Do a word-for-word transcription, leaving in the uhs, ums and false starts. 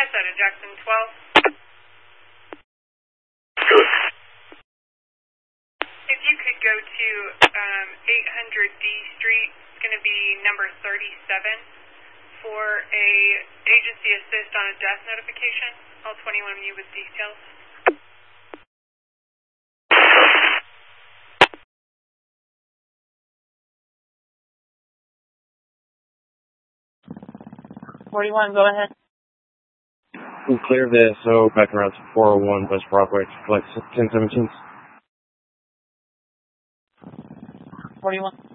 Hi-Side of Jackson twelve. Good. If you could go to um, eight hundred D Street, it's going to be number thirty-seven for a agency assist on a death notification. All twenty-one of you with details. forty-one, go ahead. We'll clear this, so back around to four oh one West Broadway to collect ten seventeen. forty-one.